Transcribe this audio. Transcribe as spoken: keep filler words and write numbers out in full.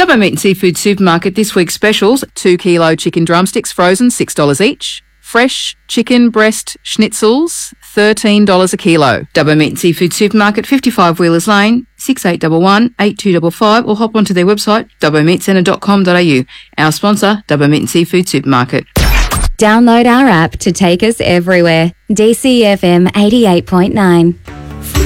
Dubbo Meat and Seafood Supermarket this week's specials: two kilo chicken drumsticks frozen, six dollars each. Fresh chicken breast schnitzels, thirteen dollars a kilo. Dubbo Meat and Seafood Supermarket, fifty-five Wheelers Lane, six eight one one, eight two five five, or hop onto their website, dubbo meat centre dot com dot a u. Our sponsor, Dubbo Meat and Seafood Supermarket. Download our app to take us everywhere. D C F M eighty-eight point nine.